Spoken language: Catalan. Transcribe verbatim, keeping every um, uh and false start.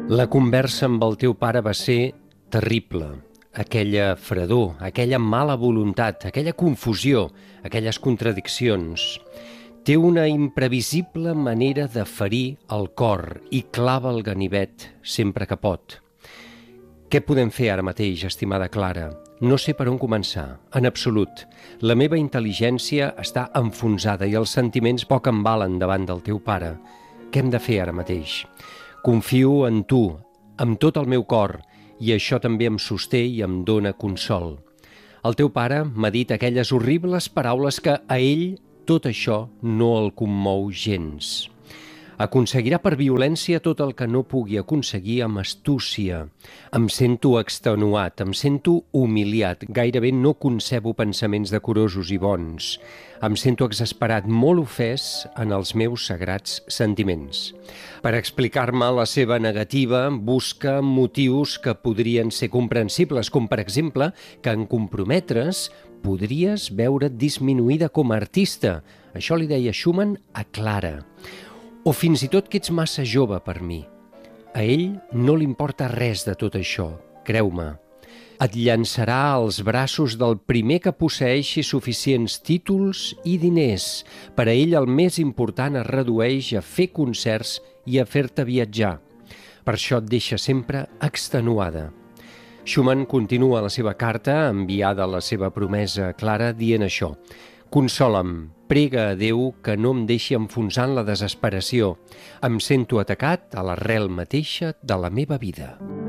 La conversa amb el teu pare va ser terrible. Aquella fredor, aquella mala voluntat, aquella confusió, aquelles contradiccions. Té una imprevisible manera de ferir el cor i clava el ganivet sempre que pot. Què podem fer ara mateix, estimada Clara? No sé per on començar, en absolut. La meva intel·ligència està enfonsada i els sentiments poc em valen davant del teu pare. Què hem de fer ara mateix? Confio en tu, amb tot el meu cor, i això també em sosté i em dóna consol. El teu pare m'ha dit aquelles horribles paraules que a ell tot això no el commou gens. Aconseguirà per violència tot el que no pugui aconseguir amb astúcia. Em sento extenuat, em sento humiliat, gairebé no concebo pensaments decorosos i bons. Em sento exasperat, molt ofès en els meus sagrats sentiments. Per explicar-me la seva negativa, busca motius que podrien ser comprensibles, com per exemple que en comprometre's podries veure't disminuïda com a artista. Això li deia Schumann a Clara. O fins i tot que ets massa jove per mi. A ell no li importa res de tot això, creu-me. Et llançarà als braços del primer que posseeixi suficients títols i diners. Per a ell el més important es redueix a fer concerts i a fer-te viatjar. Per això et deixa sempre extenuada. Schumann continua la seva carta, enviada a la seva promesa Clara, dient això. Consola'm, prega a Déu que no em deixi enfonsar en la desesperació. Em sento atacat a l'arrel mateixa de la meva vida.